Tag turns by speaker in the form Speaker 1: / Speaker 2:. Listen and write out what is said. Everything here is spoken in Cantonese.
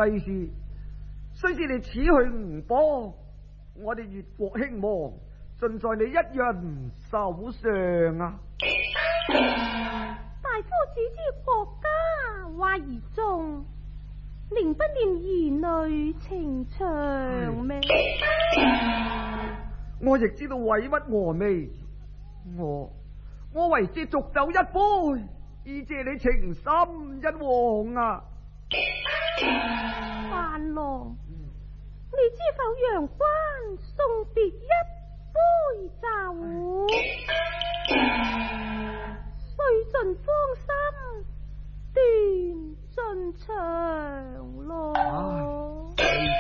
Speaker 1: 世事，雖是你此去吳邦，我哋越國興亡，盡在你一人手上啊！
Speaker 2: 大夫只知國家話而重，寧不念兒女情長咩？
Speaker 1: 我亦知道委屈峨眉，我為之續酒一杯，以謝你情深一往啊！
Speaker 2: 范郎，你知否陽關送